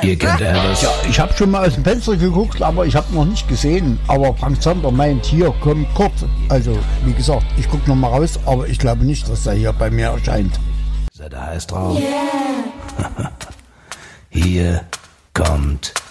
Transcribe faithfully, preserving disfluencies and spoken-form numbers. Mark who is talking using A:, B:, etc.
A: Ihr kennt Elvis.
B: Ja, ich habe schon mal aus dem Fenster geguckt, aber ich habe noch nicht gesehen. Aber Frank Zander meint, hier kommt Kurt. Also, wie gesagt, ich gucke noch mal raus, aber ich glaube nicht, dass er hier bei mir erscheint.
A: Seid ihr heiß drauf? Yeah. Hier kommt